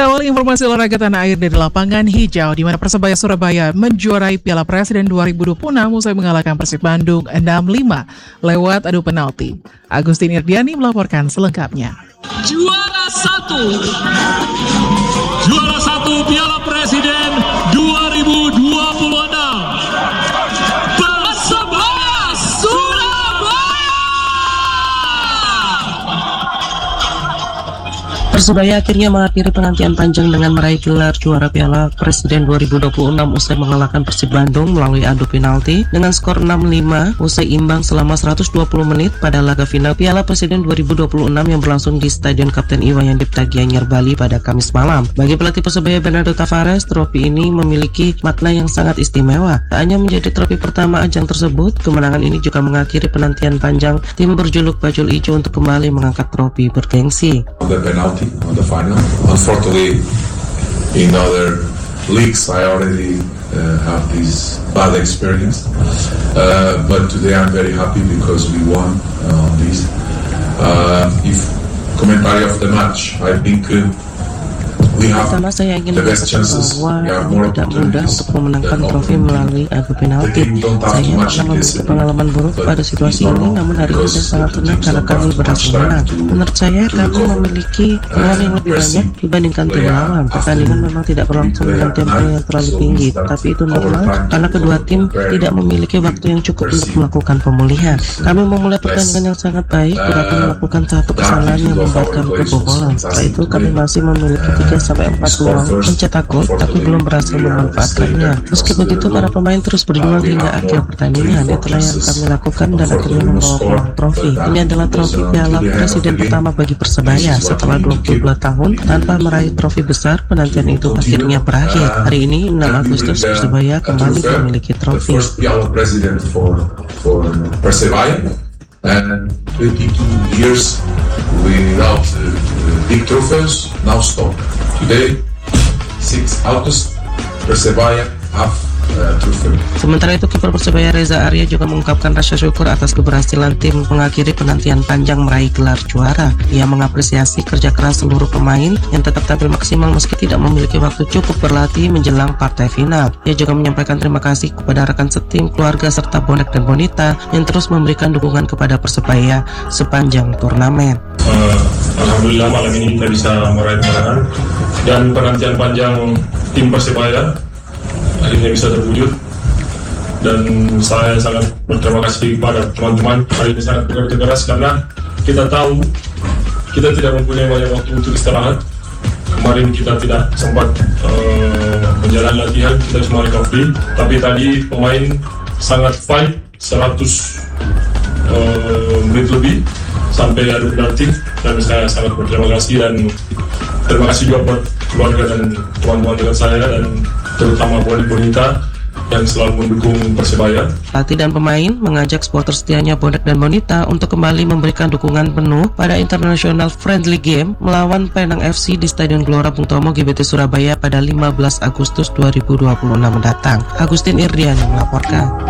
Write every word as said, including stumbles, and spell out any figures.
Kita awali informasi olahraga tanah air dari lapangan hijau, di mana Persebaya Surabaya menjuarai Piala Presiden dua ribu dua puluh enam usai mengalahkan Persib Bandung enam lima lewat adu penalti. Agustin Irdiani melaporkan selengkapnya. Juara satu, juara satu Piala Presiden dua ribu dua puluh enam. Persebaya Surabaya. Persebaya akhirnya mengakhiri penantian panjang dengan meraih gelar juara Piala Presiden dua ribu dua puluh enam usai mengalahkan Persib Bandung melalui adu penalti dengan skor enam lima usai imbang selama seratus dua puluh menit pada laga final Piala Presiden dua ribu dua puluh enam yang berlangsung di Stadion Kapten Iwayan Dipta Gianyar, Bali pada Kamis malam. Bagi pelatih Persebaya Bernardo Tavares, trofi ini memiliki makna yang sangat istimewa. Tak hanya menjadi trofi pertama ajang tersebut, kemenangan ini juga mengakhiri penantian panjang tim berjuluk Bajul Ijo untuk kembali mengangkat trofi bergengsi. The penalty on the final. Unfortunately, in other leagues, I already uh, have this bad experience. Uh, but today I'm very happy because we won uh, on this. Uh, if commentary of the match, I think uh, we have Pertama, saya ingin the best chances. bahwa We have more tidak mudah opportunities untuk memenangkan than trofi melalui adu penalti. Saya pernah memiliki pengalaman buruk pada situasi ini, namun hari ini saya sangat senang karena kami berhasil menang. Menurut saya, kami memiliki peluang yang lebih banyak dibandingkan tim lawan. Pertandingan memang tidak berlangsung dengan tempo yang terlalu tinggi, tapi itu normal karena kedua tim tidak memiliki waktu yang cukup untuk melakukan pemulihan. Kami memulai pertandingan yang sangat baik, tetapi melakukan satu kesalahan yang membuat kami kebobolan. Setelah itu kami masih memiliki tiga sampai empat peluang mencetak gol, tapi belum berhasil memanfaatkannya. Meski begitu, para pemain terus berjuang hingga akhir pertandingan. Itulah yang kami lakukan dan akhirnya membawa pulang trofi. Ini adalah trofi Piala Presiden pertama bagi Persebaya setelah dua puluh dua tahun tanpa meraih trofi besar. Penantian itu akhirnya berakhir. Hari ini enam Agustus, Persebaya kembali memiliki trofi. Piala Presiden for for Persebaya, and twenty-two years without uh, big trophies now stop. Today, six August, Persebaya have uh, trophy. Sementara itu, kiper Persebaya Reza Arya juga mengungkapkan rasa syukur atas keberhasilan tim mengakhiri penantian panjang meraih gelar juara. Ia mengapresiasi kerja keras seluruh pemain yang tetap tampil maksimal meski tidak memiliki waktu cukup berlatih menjelang partai final. Ia juga menyampaikan terima kasih kepada rekan setim, keluarga, serta bonek dan bonita yang terus memberikan dukungan kepada Persebaya sepanjang turnamen. Uh, Alhamdulillah malam ini kita bisa meraih kemenangan dan penantian panjang tim Persebaya akhirnya bisa terwujud, dan saya sangat berterima kasih kepada teman-teman. Hari ini sangat bekerja keras karena kita tahu kita tidak mempunyai banyak waktu untuk istirahat. Kemarin kita tidak sempat uh, menjalani latihan, kita cuma recovery, tapi tadi pemain sangat fight seratus uh, menit lebih sampai adu penalti, dan saya sangat berterima kasih, dan terima kasih juga buat keluarga dan teman-teman dengan saya, dan terutama Boni Bonita yang selalu mendukung Persebaya. Pelatih dan pemain mengajak supporter setianya Bonek dan Bonita untuk kembali memberikan dukungan penuh pada International Friendly Game melawan Penang F C di Stadion Gelora Bung Tomo G B T Surabaya pada lima belas Agustus dua ribu dua puluh enam mendatang. Agustin Irdiani melaporkan.